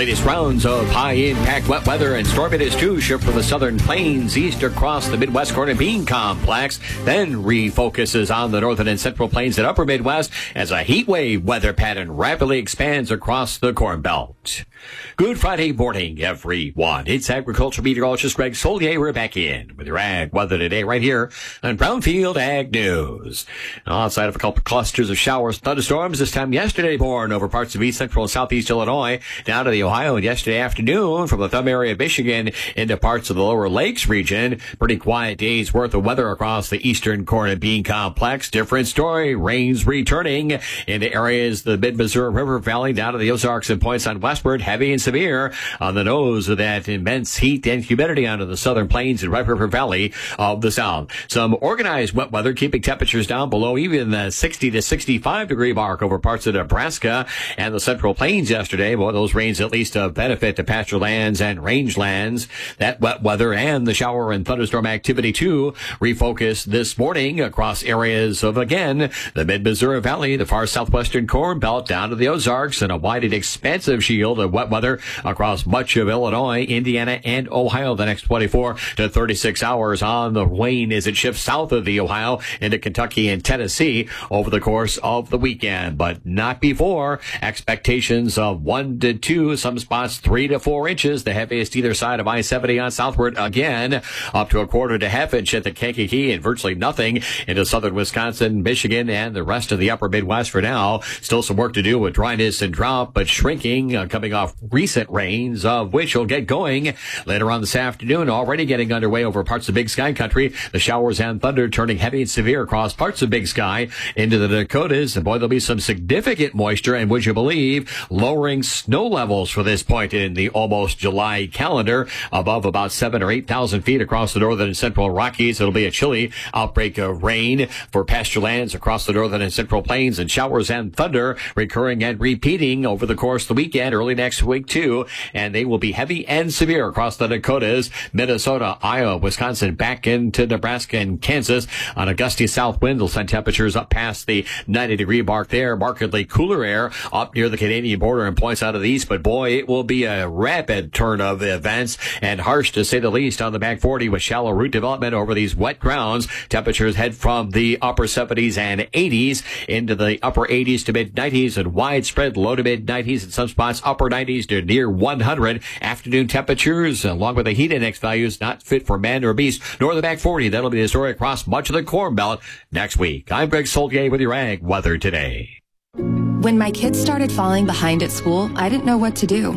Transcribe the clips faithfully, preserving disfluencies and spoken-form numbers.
latest rounds of high-impact wet weather and storminess too shift from the southern plains east across the Midwest corn and bean complex, then refocuses on the northern and central plains and upper Midwest as a heat wave weather pattern rapidly expands across the Corn Belt. Good Friday morning, everyone. It's agriculture meteorologist Greg Solier. We're back in with your ag weather today right here on Brownfield Ag News. Outside of a couple clusters of showers, thunderstorms this time yesterday born over parts of east central and southeast Illinois down to the Ohio, and yesterday afternoon from the Thumb area of Michigan into parts of the lower lakes region. Pretty quiet days worth of weather across the eastern corn and bean complex. Different story. Rains returning into areas the mid-Missouri River Valley down to the Ozarks and points on westward. Heavy and severe on the nose of that immense heat and humidity onto the southern plains and Red River Valley of the south. Some organized wet weather keeping temperatures down below even the sixty to sixty-five degree mark over parts of Nebraska and the central plains yesterday. Well, those rains at least a benefit to pasture lands and rangelands. That wet weather and the shower and thunderstorm activity too refocused this morning across areas of, again, the mid-Missouri Valley, the far southwestern Corn Belt down to the Ozarks, and a wide and expansive shield of wet weather across much of Illinois, Indiana, and Ohio the next twenty-four to thirty-six hours on the wane as it shifts south of the Ohio into Kentucky and Tennessee over the course of the weekend, but not before. Expectations of one to two, some spots three to four inches, the heaviest either side of I seventy on southward again, up to a quarter to half inch at the Kankakee and virtually nothing into southern Wisconsin, Michigan, and the rest of the upper Midwest for now. Still some work to do with dryness and drought, but shrinking uh, coming off recent rains, of which will get going later on this afternoon, already getting underway over parts of Big Sky country. The showers and thunder turning heavy and severe across parts of Big Sky into the Dakotas, and boy, there'll be some significant moisture, and would you believe, lowering snow levels for this point in the almost July calendar, above about seven or eight thousand feet across the northern and central Rockies. It'll be a chilly outbreak of rain for pasture lands across the northern and central plains, and showers and thunder recurring and repeating over the course of the weekend, early next week too, and they will be heavy and severe across the Dakotas, Minnesota, Iowa, Wisconsin, back into Nebraska and Kansas. On a gusty south wind, will send temperatures up past the ninety degree mark there. Markedly cooler air up near the Canadian border and points out of the east, but boy, it will be a rapid turn of events and harsh to say the least on the back forty with shallow root development over these wet grounds. Temperatures head from the upper seventies and eighties into the upper eighties to mid nineties, and widespread low to mid nineties, in some spots upper nineties to near one hundred. Afternoon temperatures, along with the heat index values, not fit for man or beast, nor the back forty. That'll be the story across much of the Corn Belt next week. I'm Greg Solier with your ag weather today. When my kids started falling behind at school, I didn't know what to do.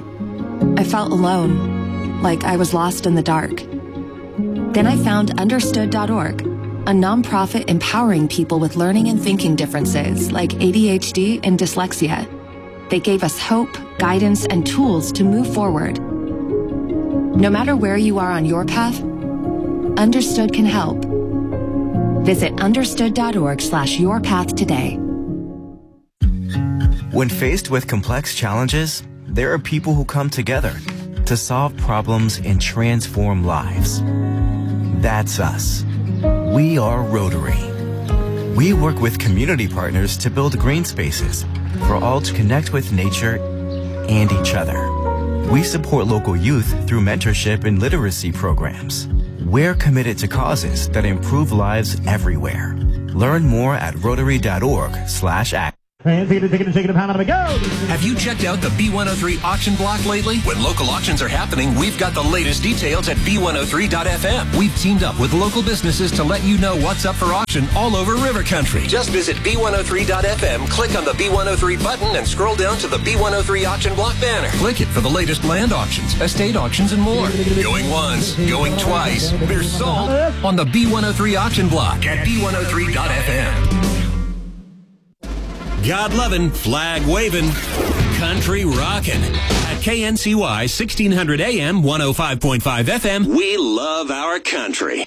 I felt alone, like I was lost in the dark. Then I found understood dot org, a nonprofit empowering people with learning and thinking differences like A D H D and dyslexia. They gave us hope, guidance, and tools to move forward. No matter where you are on your path, Understood can help. Visit understood dot org slash your path today. When faced with complex challenges, there are people who come together to solve problems and transform lives. That's us. We are Rotary. We work with community partners to build green spaces for all to connect with nature and each other. We support local youth through mentorship and literacy programs. We're committed to causes that improve lives everywhere. Learn more at rotary dot org slash act. Have you checked out the B one oh three auction block lately? When local auctions are happening, we've got the latest details at B one oh three dot F M. We've teamed up with local businesses to let you know what's up for auction all over River Country. Just visit B one oh three dot F M, click on the B one oh three button, and scroll down to the B one oh three auction block banner. Click it for the latest land auctions, estate auctions, and more. Going once, going twice. They're sold on the B one oh three auction block at B one oh three dot F M. God-loving, flag-waving, country rockin'. At K N C Y, sixteen hundred A M, one oh five point five F M, we love our country.